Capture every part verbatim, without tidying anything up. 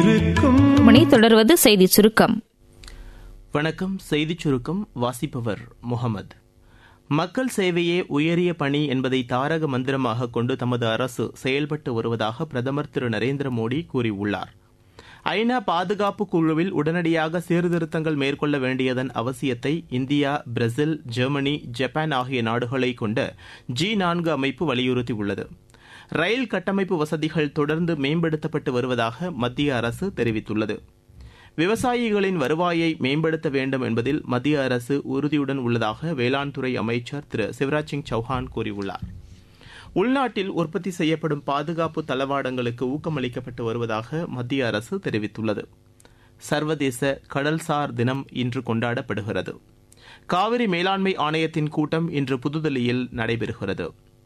மணி தொடர்வது செய்தி சுருக்கம். வணக்கம். செய்தி சுருக்கம் வாசிப்பவர் முகமது. மக்கள் சேவையே உயரிய பணி என்பதை தாரக மந்திரமாக கொண்டு தமது அரசு செயல்பட்டு வருவதாக பிரதமர் திரு நரேந்திர மோடி கூறியுள்ளார். ஐநா பாதுகாப்பு குழுவில் உடனடியாக சீர்திருத்தங்கள் மேற்கொள்ள வேண்டியதன் அவசியத்தை இந்தியா, பிரேசில், ஜெர்மனி, ஜப்பான் ஆகிய நாடுகளை கொண்ட ஜி நான்கு அமைப்பு வலியுறுத்தியுள்ளது. ரயில் கட்டமைப்பு வசதிகள் தொடர்ந்து மேம்படுத்தப்பட்டு வருவதாக மத்திய அரசு தெரிவித்துள்ளது. விவசாயிகளின் வருவாயை மேம்படுத்த வேண்டும் என்பதில் மத்திய அரசு உறுதியுடன் உள்ளதாக வேளாண் துறை அமைச்சர் திரு சிவராஜ் சிங் சௌஹான் கூறியுள்ளார். உள்நாட்டில் உற்பத்தி செய்யப்படும் பாதுகாப்பு தளவாடங்களுக்கு ஊக்கமளிக்கப்பட்டு வருவதாக மத்திய அரசு தெரிவித்துள்ளது. சர்வதேச கடல்சார் தினம் இன்று கொண்டாடப்படுகிறது. காவிரி மேலாண்மை ஆணையத்தின் கூட்டம் இன்று புதுதில்லியில் நடைபெறுகிறது.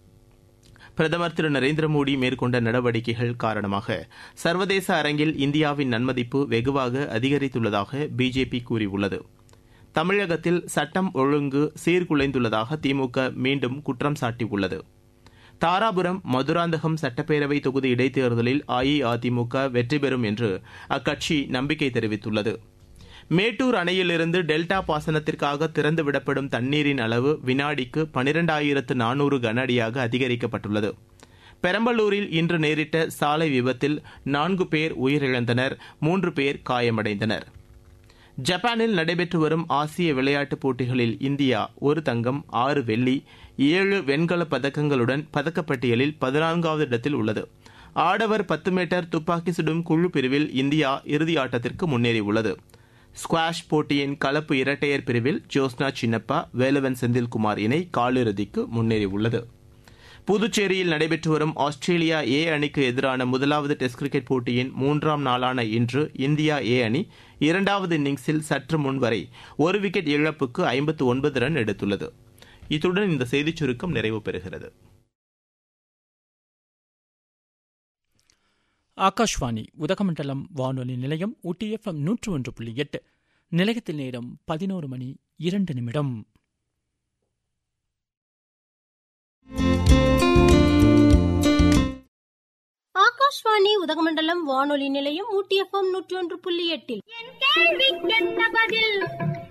பிரதமர் திரு நரேந்திர மோடி மேற்கொண்ட நடவடிக்கைகள் காரணமாக சர்வதேச அரங்கில் இந்தியாவின் நன்மதிப்பு வெகுவாக அதிகரித்துள்ளதாக பிஜேபி கூறியுள்ளது. தமிழகத்தில் சட்டம் ஒழுங்கு சீர்குலைந்துள்ளதாக திமுக மீண்டும் குற்றம் சாட்டியுள்ளது. தாராபுரம், மதுராந்தகம் சட்டப்பேரவை தொகுதி இடைத்தேர்தலில் அஇஅதிமுக வெற்றி பெறும் என்று அக்கட்சி நம்பிக்கை தெரிவித்துள்ளது. மேட்டூர் அணையிலிருந்து டெல்டா பாசனத்திற்காக திறந்துவிடப்படும் தண்ணீரின் அளவு வினாடிக்கு பனிரெண்டாயிரத்து நானூறு கன அடியாக அதிகரிக்கப்பட்டுள்ளது. பெரம்பலூரில் இன்று நேரிட்ட சாலை விபத்தில் நான்கு பேர் உயிரிழந்தனர், மூன்று பேர் காயமடைந்தனர். ஜப்பானில் நடைபெற்று வரும் ஆசிய விளையாட்டுப் போட்டிகளில் இந்தியா ஒரு தங்கம், ஆறு வெள்ளி, ஏழு வெண்கலப் பதக்கங்களுடன் பதக்கப்பட்டியலில் பதினான்காவது இடத்தில் உள்ளது. ஆடவர் பத்து மீட்டர் துப்பாக்கி சுடும் குழு பிரிவில் இந்தியா இறுதி ஆட்டத்திற்கு முன்னேறியுள்ளது. ஸ்குவாஷ் போட்டியின் கலப்பு இரட்டையர் பிரிவில் ஜோஸ்னா சின்னப்பா, வேலவன் செந்தில்குமார் இணை காலிறுதிக்கு முன்னேறியுள்ளது. புதுச்சேரியில் நடைபெற்று வரும் ஆஸ்திரேலியா ஏ அணிக்கு எதிரான முதலாவது டெஸ்ட் கிரிக்கெட் போட்டியின் மூன்றாம் நாளான இன்று இந்தியா ஏ அணி இரண்டாவது இன்னிங்ஸில் சற்று முன்வரை ஒரு விக்கெட் இழப்புக்கு ஐம்பத்து ஒன்பது ரன் எடுத்துள்ளது. இத்துடன் இந்த செய்திச் சுருக்கம் நிறைவு பெறுகிறது. ஆகாஷ்வாணி உதகமண்டலம் வானொலி நிலையம் ஊட்டி எஃப்எம் நூற்று ஒன்று புள்ளி எட்டு. நிலையத்தில் நேரம் பதினோரு மணி இரண்டு நிமிடம். ஆகாஷ்வாணி உதகமண்டலம் வானொலி நிலையம் ஊட்டி எஃப்எம் நூற்றி ஒன்று புள்ளி எட்டில்